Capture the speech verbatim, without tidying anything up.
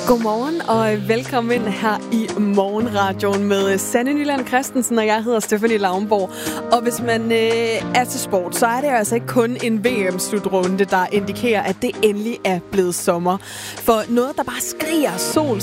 Godmorgen og velkommen ind her i Morgenradioen med Sanne Nyland Christensen, og jeg hedder Stephanie Lavnborg. Og hvis man øh, er til sport, så er det altså ikke kun en V M-slutrunde, der indikerer, at det endelig er blevet sommer. For noget, der bare skriger sol,